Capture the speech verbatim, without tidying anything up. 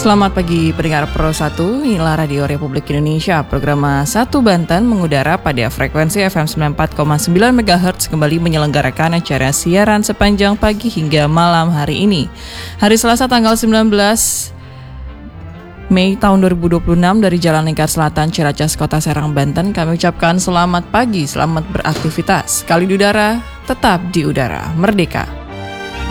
Selamat pagi pendengar Pro satu, inilah Radio Republik Indonesia. Program satu Banten mengudara pada frekuensi F M sembilan puluh empat koma sembilan megahertz kembali menyelenggarakan acara siaran sepanjang pagi hingga malam hari ini. Hari Selasa tanggal sembilan belas Mei tahun dua ribu dua puluh enam dari Jalan Lingkar Selatan, Ciracas, Kota Serang, Banten. Kami ucapkan selamat pagi, selamat beraktivitas. Kali di udara, tetap di udara, merdeka.